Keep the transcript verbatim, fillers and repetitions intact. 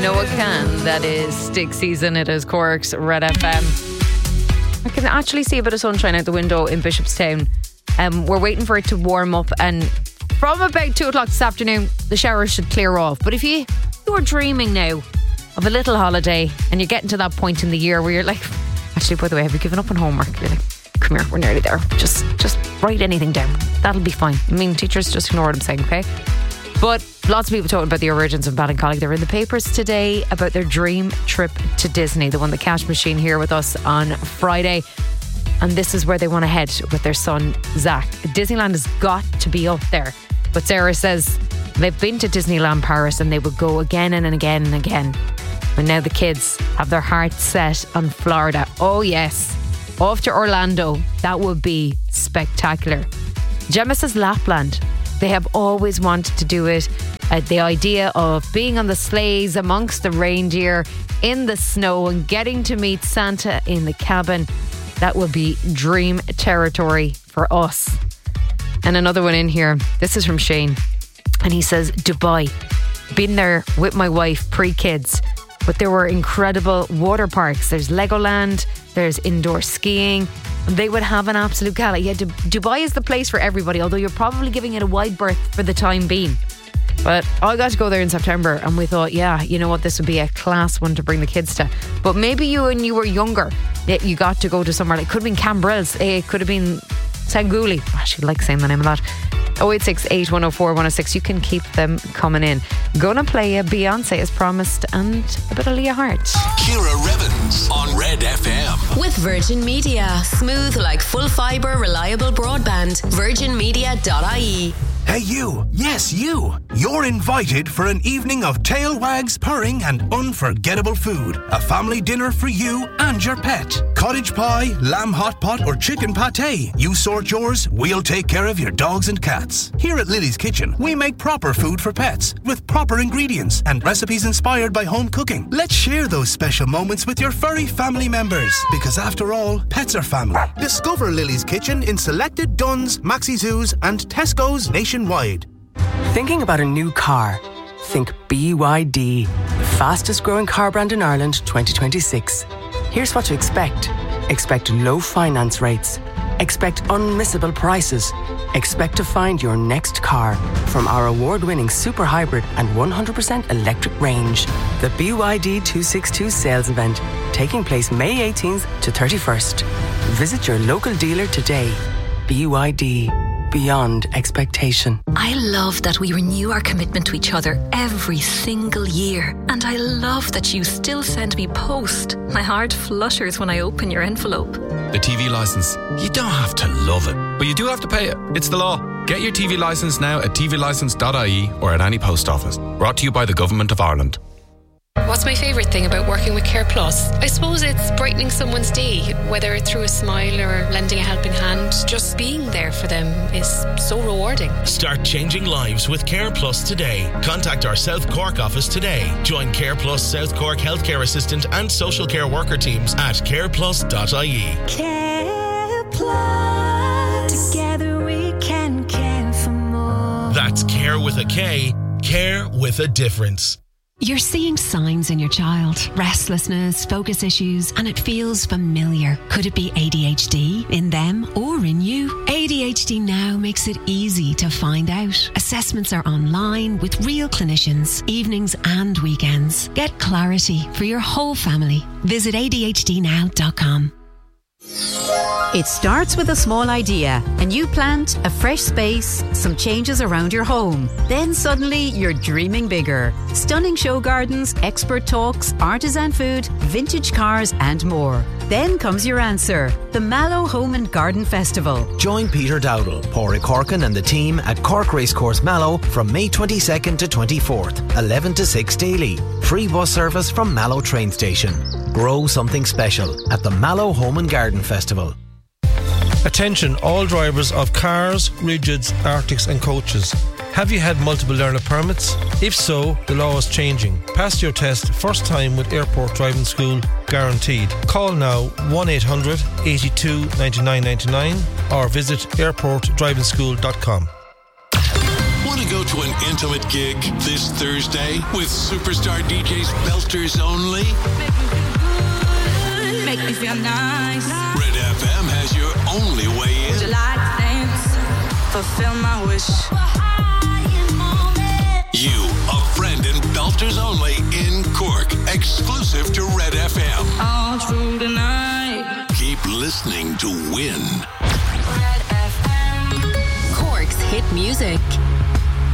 Noah Can, that is stick season. It is Cork's Red F M. I can actually see a bit of sunshine out the window in Bishopstown. Um, we're waiting for it to warm up, and from about two o'clock this afternoon, the showers should clear off. But if you, you are dreaming now of a little holiday and you're getting to that point in the year where you're like, actually, by the way, have you given up on homework? You're like, come here, we're nearly there. Just, just write anything down. That'll be fine. I mean, teachers, just ignore what I'm saying, okay? But lots of people talking about the origins of Ballincollig. They're in the papers today about their dream trip to Disney. They won the cash machine here with us on Friday. And this is where they want to head with their son, Zach. Disneyland has got to be up there. But Sarah says they've been to Disneyland Paris and they would go again and again and again. And now the kids have their hearts set on Florida. Oh yes, off to Orlando. That would be spectacular. Gemma says Lapland. They have always wanted to do it. Uh, the idea of being on the sleighs amongst the reindeer in the snow and getting to meet Santa in the cabin, that would be dream territory for us. And another one in here. This is from Shane. And he says, Dubai. Been there with my wife pre-kids. But there were incredible water parks. There's Legoland. There's indoor skiing. And they would have an absolute gala. Yeah, D- Dubai is the place for everybody, although you're probably giving it a wide berth for the time being. But I got to go there in September and we thought, yeah, you know what, this would be a class one to bring the kids to. But maybe you, when you were younger, you got to go to somewhere like, it could have been Cambrils, it could have been Sanguli. I actually like saying the name of that. oh eight six eight, one oh four, one oh six. You can keep them coming in. Gonna play a Beyonce as promised and a bit of Leah Hart. Ciara Revens on Red F M. With Virgin Media. Smooth like full fibre, reliable broadband. virgin media dot I E. Hey you, yes you, you're invited for an evening of tail wags, purring and unforgettable food. A family dinner for you and your pet. Cottage pie, lamb hot pot or chicken pate. You sort yours, we'll take care of your dogs and cats. Here at Lily's Kitchen, we make proper food for pets with proper ingredients and recipes inspired by home cooking. Let's share those special moments with your furry family members, because after all, pets are family. Discover Lily's Kitchen in selected Dunnes, Maxi Zoos and Tesco's nationwide. Thinking about a new car? Think B Y D, the fastest growing car brand in Ireland twenty twenty-six. Here's what to expect. Expect low finance rates. Expect unmissable prices. Expect to find your next car from our award-winning super hybrid and one hundred percent electric range. The B Y D two sixty-two sales event, taking place May eighteenth to thirty-first. Visit your local dealer today. B Y D. Beyond expectation. I love that we renew our commitment to each other every single year. And I love that you still send me post. My heart flutters when I open your envelope. The T V licence. You don't have to love it, but you do have to pay it. It's the law. Get your T V licence now at t v licence dot I E or at any post office. Brought to you by the Government of Ireland. What's my favourite thing about working with Care Plus? I suppose it's brightening someone's day, whether it's through a smile or lending a helping hand. Just being there for them is so rewarding. Start changing lives with Care Plus today. Contact our South Cork office today. Join Care Plus South Cork Healthcare Assistant and Social Care Worker teams at care plus dot I E. Care Plus. Together we can care for more. That's Care with a K. Care with a difference. You're seeing signs in your child. Restlessness, focus issues, and it feels familiar. Could it be A D H D in them or in you? A D H D Now makes it easy to find out. Assessments are online with real clinicians, evenings and weekends. Get clarity for your whole family. Visit A D H D now dot com. It starts with a small idea and you plant a fresh space, some changes around your home. Then suddenly you're dreaming bigger. Stunning show gardens, expert talks, artisan food, vintage cars and more. Then comes your answer, the Mallow Home and Garden Festival. Join Peter Dowdall, Pádraig Corkin and the team at Cork Racecourse Mallow from May twenty-second to twenty-fourth, eleven to six daily. Free bus service from Mallow train station. Grow something special at the Mallow Home and Garden Festival. Attention all drivers of cars, rigids, arctics and coaches. Have you had multiple learner permits? If so, the law is changing. Pass your test first time with Airport Driving School, guaranteed. Call now one eight hundred, eighty-two, ninety-nine ninety-nine or visit airport driving school dot com. Want to go go to an intimate gig this Thursday with superstar D Js Belters Only? Make me feel nice. Red F M has your only way in. Would you like to dance? Fulfill my wish. You, a friend in Belters Only in Cork, exclusive to Red F M. All through the night. Keep listening to win. Red F M. Cork's hit music.